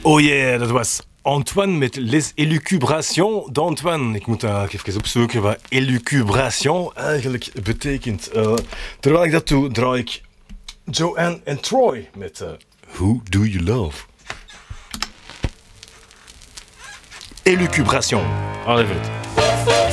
Oh yeah, dat was Antoine met Les Élucubrations d'Antoine. Ik moet even opzoeken wat élucubration eigenlijk betekent. Terwijl ik dat doe, draai ik Joanne en Troy met Who Do You Love? Élucubration. Allee, vet.